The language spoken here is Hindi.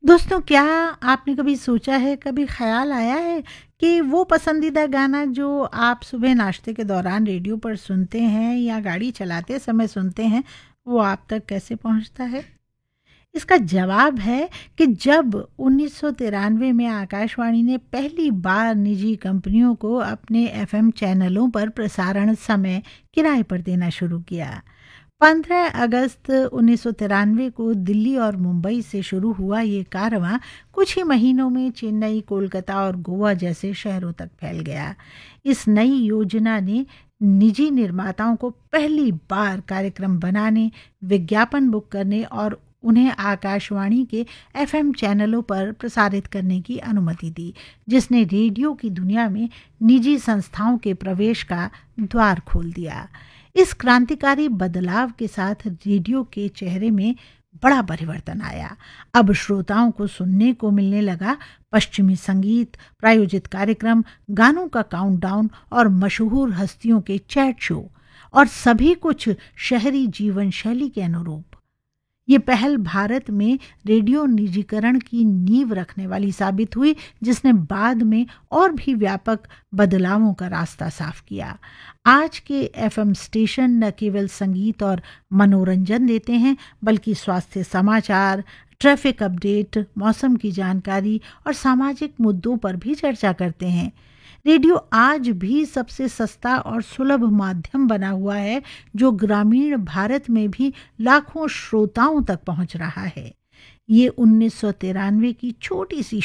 दोस्तों, क्या आपने कभी सोचा है, कभी ख़्याल आया है कि वो पसंदीदा गाना जो आप सुबह नाश्ते के दौरान रेडियो पर सुनते हैं या गाड़ी चलाते समय सुनते हैं, वो आप तक कैसे पहुंचता है? इसका जवाब है कि जब 1993 में आकाशवाणी ने पहली बार निजी कंपनियों को अपने एफएम चैनलों पर प्रसारण समय किराए पर देना शुरू किया। 15 अगस्त 1993 को दिल्ली और मुंबई से शुरू हुआ ये कारवां कुछ ही महीनों में चेन्नई, कोलकाता और गोवा जैसे शहरों तक फैल गया। इस नई योजना ने निजी निर्माताओं को पहली बार कार्यक्रम बनाने, विज्ञापन बुक करने और उन्हें आकाशवाणी के एफएम चैनलों पर प्रसारित करने की अनुमति दी, जिसने रेडियो की दुनिया में निजी संस्थाओं के प्रवेश का द्वार खोल दिया। इस क्रांतिकारी बदलाव के साथ रेडियो के चेहरे में बड़ा परिवर्तन आया। अब श्रोताओं को सुनने को मिलने लगा पश्चिमी संगीत, प्रायोजित कार्यक्रम, गानों का काउंटडाउन और मशहूर हस्तियों के चैट शो, और सभी कुछ शहरी जीवन शैली के अनुरूप। ये पहल भारत में रेडियो निजीकरण की नींव रखने वाली साबित हुई, जिसने बाद में और भी व्यापक बदलावों का रास्ता साफ किया। आज के एफएम स्टेशन न केवल संगीत और मनोरंजन देते हैं, बल्कि स्वास्थ्य समाचार, ट्रैफिक अपडेट, मौसम की जानकारी और सामाजिक मुद्दों पर भी चर्चा करते हैं। रेडियो आज भी सबसे सस्ता और सुलभ माध्यम बना हुआ है, जो ग्रामीण भारत में भी लाखों श्रोताओं तक पहुंच रहा है। ये 1993 की छोटी सी